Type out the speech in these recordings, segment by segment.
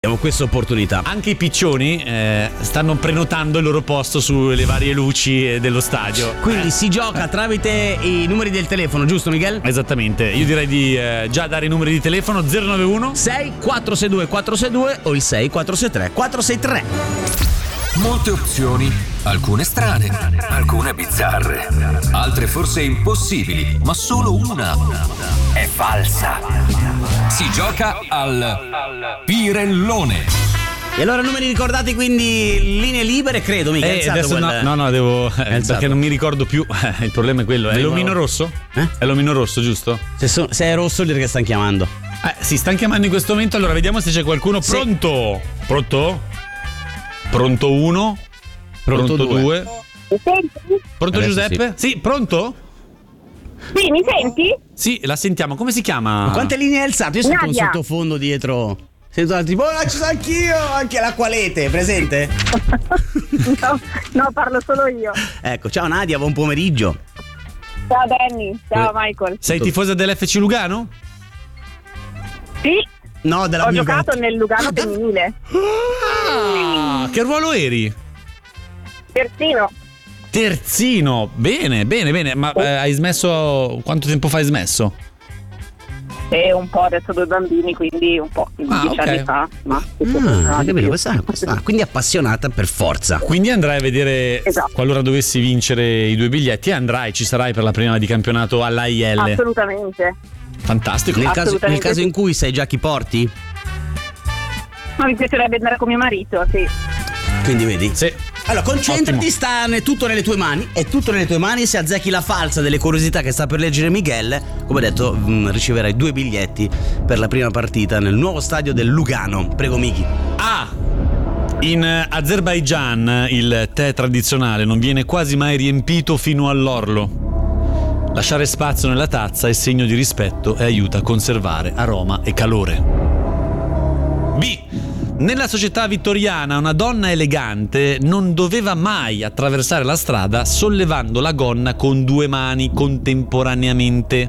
Abbiamo questa opportunità. Anche i piccioni stanno prenotando il loro posto sulle varie luci dello stadio. Quindi si gioca tramite i numeri del telefono, giusto Miguel? Esattamente, io direi di già dare i numeri di telefono 091 6 462 462 o il 6 463 463. Molte opzioni, alcune strane, alcune bizzarre, altre forse impossibili, ma solo una è falsa. Si gioca al Pirellone. E allora numeri ricordati, quindi linee libere, credo, mica adesso no, devo perché non mi ricordo più. Il problema è quello. È l'omino rosso? È l'omino rosso, giusto? Se è rosso, direi che stanno chiamando. Si stanno chiamando in questo momento. Allora vediamo se c'è qualcuno. Pronto? Pronto? Pronto 1? Pronto 2? Pronto adesso Giuseppe? Sì, pronto? Sì, mi senti? Sì, la sentiamo. Come si chiama? Ma quante linee hai alzato? Io sento un Nadia. sottofondo dietro. Sento tipo, ci sono anch'io, anche l'acqualete, presente? No, parlo solo io. Ecco, ciao Nadia, buon pomeriggio. Ciao Danny, ciao Michael. Sei tifosa dell'FC Lugano? Sì, No, della ho mia giocato nel Lugano femminile. Che ruolo eri? Terzino. Bene. Ma hai smesso? Quanto tempo fa hai smesso? E un po', adesso ho 2 bambini, quindi un po', 10 anni fa. Ma capito, questa. Quindi appassionata per forza. Quindi andrai a vedere, Esatto. qualora dovessi vincere i 2 biglietti, ci sarai per la prima di campionato all'AIL. Assolutamente. Fantastico. Nel caso in cui sai già chi porti? Ma mi piacerebbe andare con mio marito, sì. Quindi vedi? Sì. Allora, concentrati, Ottimo. sta tutto nelle tue mani. È tutto nelle tue mani. Se azzecchi la falsa delle curiosità che sta per leggere Miguel, come detto, riceverai 2 biglietti per la prima partita nel nuovo stadio del Lugano. Prego, Miki. In Azerbaigian il tè tradizionale non viene quasi mai riempito fino all'orlo. Lasciare spazio nella tazza è segno di rispetto e aiuta a conservare aroma e calore. B. Nella società vittoriana una donna elegante non doveva mai attraversare la strada sollevando la gonna con 2 mani contemporaneamente.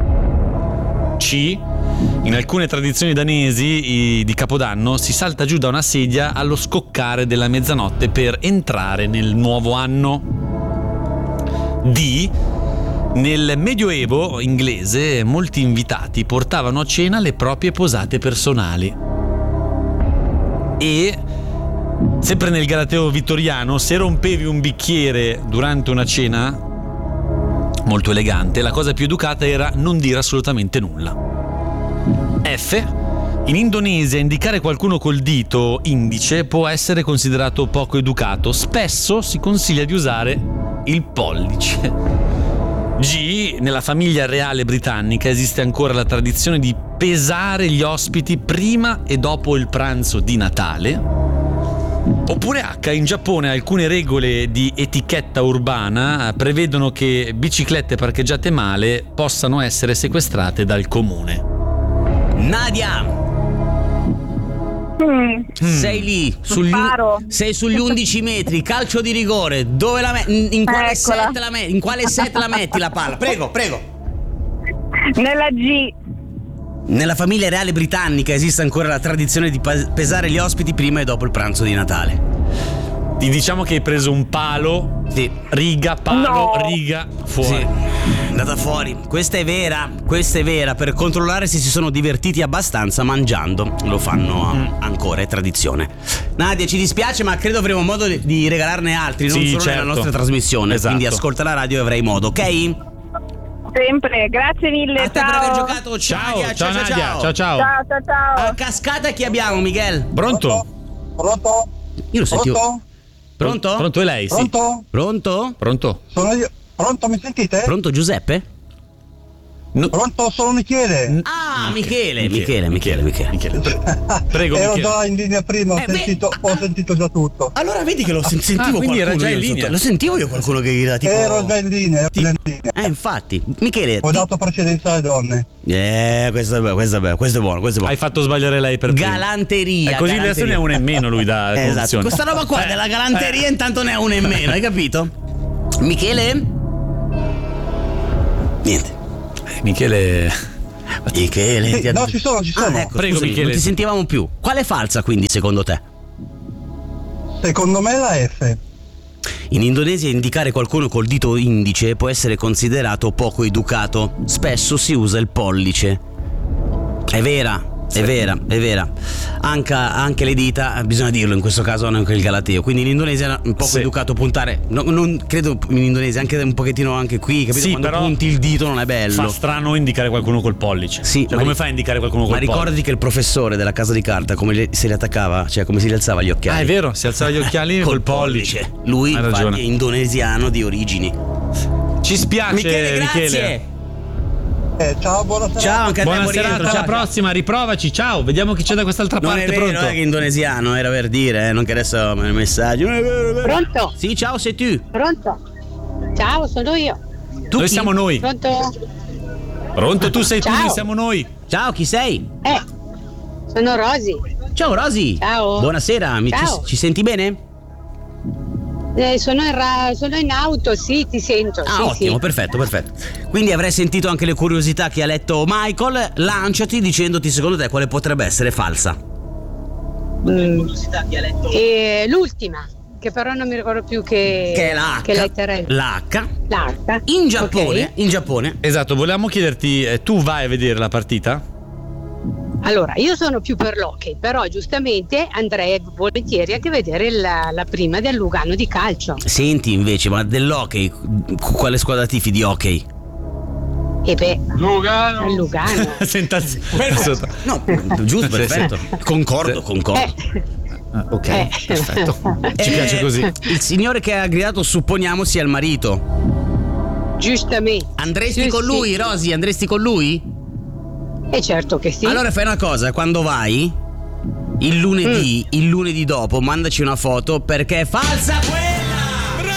C. In alcune tradizioni danesi di Capodanno si salta giù da una sedia allo scoccare della mezzanotte per entrare nel nuovo anno. D. Nel Medioevo inglese molti invitati portavano a cena le proprie posate personali. E sempre nel Galateo vittoriano, se rompevi un bicchiere durante una cena molto elegante, la cosa più educata era non dire assolutamente nulla. F. In Indonesia indicare qualcuno col dito indice può essere considerato poco educato. Spesso si consiglia di usare il pollice. G. Nella famiglia reale britannica esiste ancora la tradizione di pesare gli ospiti prima e dopo il pranzo di Natale. Oppure H. In Giappone alcune regole di etichetta urbana prevedono che biciclette parcheggiate male possano essere sequestrate dal comune. Nadia, sei lì sei sugli 11 metri, calcio di rigore. Dove la in quale set la metti? In quale set la metti la palla? Prego. Nella G. Nella famiglia reale britannica esiste ancora la tradizione di pesare gli ospiti prima e dopo il pranzo di Natale. Ti diciamo che hai preso un palo, sì. Riga, palo, No. riga, fuori. Sì, andata fuori. Questa è vera. Per controllare se si sono divertiti abbastanza mangiando. Lo fanno ancora, è tradizione. Nadia, ci dispiace, ma credo avremo modo di regalarne altri, non Sì, solo certo. nella nostra trasmissione. Esatto. Quindi ascolta la radio e avrai modo, ok? Sempre, grazie mille. A te per aver giocato. Ciao, Nadia, ciao Nadia, ciao. Ciao. A cascata chi abbiamo, Miguel? Pronto? Io lo sentivo. Pronto? Pronto è lei? Sì. Pronto? Sono io. Pronto, mi sentite? Pronto, Giuseppe? No. Pronto, sono Michele. Ah, Michele. Prego, Ero Michele. già in linea prima, ho sentito già tutto. Allora vedi che lo sentivo quindi era qualcuno già in io linea. Lo sentivo io qualcuno che era tipo. Ero già in linea. Infatti, Michele. Ho dato precedenza alle donne. Questo è buono. Hai fatto sbagliare lei per primo. Galanteria. Così adesso ne ha una in meno lui da Esatto. conduzione. Questa roba qua della galanteria intanto ne ha una in meno, hai capito? Michele? Niente. Michele Michele, No, ci sono. ecco, Prego, scusami, Michele. non ti sentivamo più. Quale è falsa quindi secondo te? Secondo me la F. In Indonesia indicare qualcuno col dito indice può essere considerato poco educato. Spesso si usa il pollice. È vera. Anche le dita, bisogna dirlo, in questo caso anche il galateo. Quindi in Indonesia è un poco educato puntare. Non credo in Indonesia, anche un pochettino anche qui, capito? Sì, Quando però punti il dito non è bello. Fa strano indicare qualcuno col pollice. Sì, Cioè, come fai a indicare qualcuno col Ma pollice? ricordati che il professore della casa di carta se li attaccava, cioè come si li alzava gli occhiali. Ah, è vero, si alzava gli occhiali col pollice. Lui Hai infatti, ragione. è indonesiano di origini. Ci spiace, Michele, grazie. Michele. Ciao, buonasera. Ciao, anche a te, Buona buon serata, rientro, alla ciao. prossima, riprovaci. Ciao, vediamo chi c'è da quest'altra Non parte. è vero, Pronto? che è indonesiano, era per dire, non che adesso me ne messaggio. Non è vero, è vero. Pronto? Sì, ciao, sei tu. Pronto? Ciao, sono io. Noi siamo noi. Pronto? Pronto, tu sei tu, Ciao. noi siamo noi. Ciao, chi sei? Sono Rosy. Ciao Rosy. Ciao. Buonasera, Ciao. ci senti bene? Sono in auto, sì, ti sento. Ah, sì, ottimo, sì. perfetto. Quindi avrai sentito anche le curiosità che ha letto Michael. Lanciati dicendoti secondo te quale potrebbe essere falsa. E l'ultima, che però non mi ricordo più che Che è la H. che lettera è. L'H. L'H. In Giappone, Ok. in Giappone. Esatto, volevamo chiederti, tu vai a vedere la partita? Allora, io sono più per l'hockey, però giustamente andrei volentieri anche a vedere la prima del Lugano di calcio. Senti invece, ma dell'hockey, quale squadra tifi di hockey? E beh, Lugano. il Lugano. Senta, No, giusto, perfetto. Concordo. ok, perfetto. Ci piace così. Il signore che ha gridato supponiamo sia il marito. Giustamente. Andresti Sì, con sì. lui, Rosy? Andresti con lui? E certo che sì. Allora fai una cosa, quando vai il lunedì dopo mandaci una foto perché è falsa quella!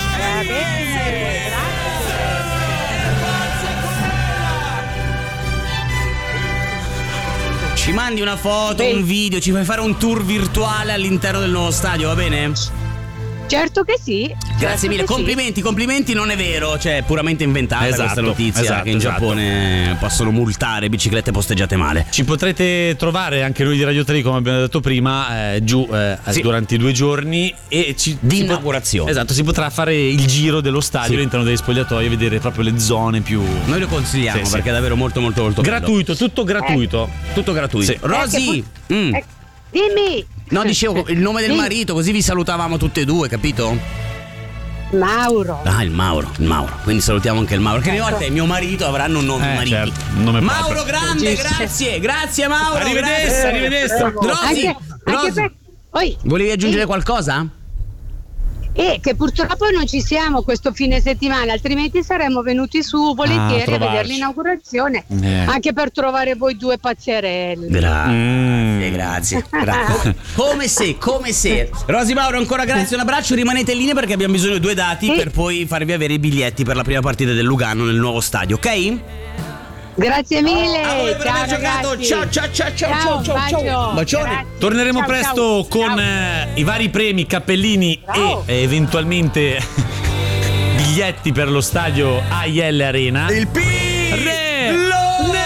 Ci mandi una foto, un video, ci fai fare un tour virtuale all'interno del nuovo stadio, va bene? Certo che sì. Grazie mille, certo che complimenti, non è vero, cioè è puramente inventata Esatto, questa notizia esatto, che in esatto. Giappone possono multare biciclette posteggiate male. Ci potrete trovare anche noi di Radio 3, come abbiamo detto prima, giù Sì. durante i 2 giorni e Di inaugurazione. Esatto, si potrà fare il giro dello stadio Sì. all'interno degli spogliatoi e vedere proprio le zone più Noi lo consigliamo Sì, sì. perché è davvero molto bello. gratuito, tutto gratuito. Tutto gratuito. Sì. Rosy, Dimmi. no, dicevo il nome del Sì. marito, così vi salutavamo tutte e due, capito? Mauro. Ah, il Mauro. Quindi salutiamo anche il Mauro. Che ogni volta è mio marito avranno un nome marito. certo, un nome Mauro proprio. grande, Giusto. grazie Mauro. Arrivederci, arrivederci. Rosy, Anche per... Oi, volevi aggiungere qualcosa? che purtroppo non ci siamo questo fine settimana, altrimenti saremmo venuti su volentieri a trovarci. vedere l'inaugurazione, anche per trovare voi due pazzerelli. Grazie. Come se. Rosy Mauro, ancora grazie, un abbraccio, rimanete in linea perché abbiamo bisogno di 2 dati Sì. per poi farvi avere i biglietti per la prima partita del Lugano nel nuovo stadio, ok? Grazie mille. Amore per Ciao aver giocato. ragazzi. Ciao. Bacio. Bacione. Grazie. Torneremo Ciao, presto ciao. con Ciao. i vari premi, cappellini Ciao. e eventualmente biglietti per lo stadio AIL Arena. Il